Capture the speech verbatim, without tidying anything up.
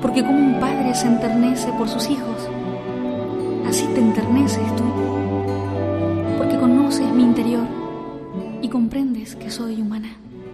porque como un padre se enternece por sus hijos, así te enterneces tú, porque conoces mi interior y comprendes que soy humana.